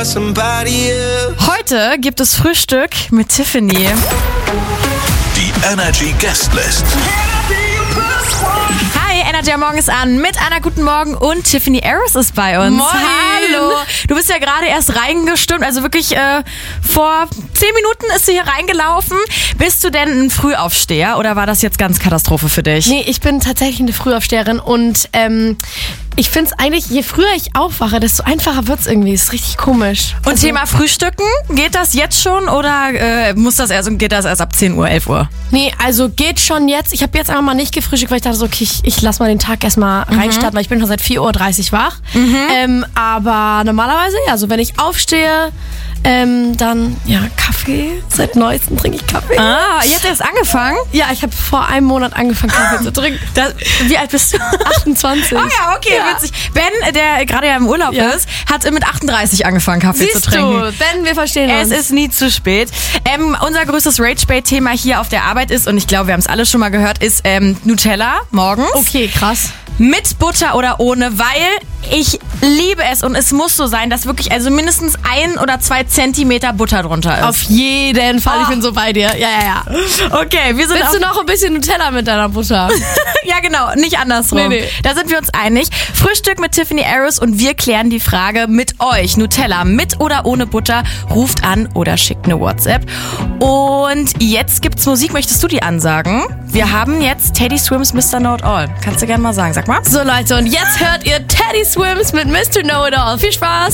Heute gibt es Frühstück mit Tiffany. Die Energy Guestlist. Hi, Energy am Morgen ist an mit einer guten Morgen und Tiffany Harris ist bei uns. Moin. Hallo. Du bist ja gerade erst reingestürmt, also wirklich vor 10 Minuten ist sie hier reingelaufen. Bist du denn ein Frühaufsteher oder war das jetzt ganz Katastrophe für dich? Nee, ich bin tatsächlich eine Frühaufsteherin und ich finde es eigentlich, je früher ich aufwache, desto einfacher wird es irgendwie. Ist richtig komisch. Und Thema Frühstücken, geht das jetzt schon oder geht das erst ab 10 Uhr, 11 Uhr? Nee, also geht schon jetzt. Ich habe jetzt einfach mal nicht gefrühstückt, weil ich dachte so, okay, ich lass mal den Tag erstmal reinstarten, weil ich bin schon seit 4:30 Uhr wach. Aber normalerweise, ja, so wenn ich aufstehe, dann, ja, Kaffee. Seit Neuestem trinke ich Kaffee. Ah, ihr habt erst angefangen? Ja, ich habe vor einem Monat angefangen, Kaffee zu trinken. Wie alt bist du? 28. Oh ja, okay, Ja. witzig. Ben, der gerade ja im Urlaub ist, hat mit 38 angefangen, Kaffee zu trinken. Du, Ben, wir verstehen uns. Es ist nie zu spät. Unser größtes Rage-Bait-Thema hier auf der Arbeit ist, und ich glaube, wir haben es alle schon mal gehört, ist Nutella morgens. Okay, krass. Mit Butter oder ohne, weil ich liebe es und es muss so sein, dass wirklich also mindestens 1 oder 2 Zentimeter Butter drunter ist. Auf jeden Fall, ich bin so bei dir. Ja. Okay, wir sind Willst du noch ein bisschen Nutella mit deiner Butter? Ja, genau, nicht andersrum. Nee. Da sind wir uns einig. Frühstück mit Tiffany Harris und wir klären die Frage mit euch. Nutella mit oder ohne Butter? Ruft an oder schickt eine WhatsApp. Und jetzt gibt's Musik. Möchtest du die ansagen? Wir haben jetzt Teddy Swims Mr. Know It All. Kannst du gerne mal sagen. Sag mal. So Leute, und jetzt hört ihr Teddy Swims mit Mr. Know It All. Viel Spaß!